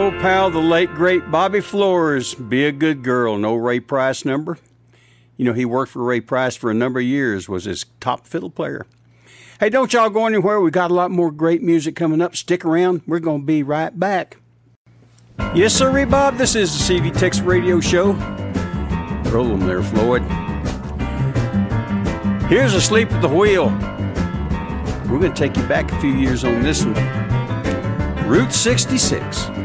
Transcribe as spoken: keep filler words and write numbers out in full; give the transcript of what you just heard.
old pal, the late, great Bobby Flores. Be a Good Girl, no Ray Price number. You know, he worked for Ray Price for a number of years, was his top fiddle player. Hey, don't y'all go anywhere. We got a lot more great music coming up. Stick around. We're going to be right back. Yes, sir, Bob. This is the C V Tex Radio Show. Roll them there, Floyd. Here's Asleep at the Wheel. We're going to take you back a few years on this one. Route sixty-six.